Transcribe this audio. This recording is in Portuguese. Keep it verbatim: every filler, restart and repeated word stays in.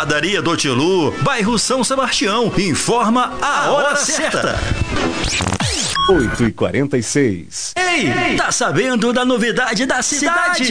Padaria do Tilu, bairro São Sebastião. Informa a hora certa. oito e quarenta e seis. Ei, tá sabendo da novidade da cidade?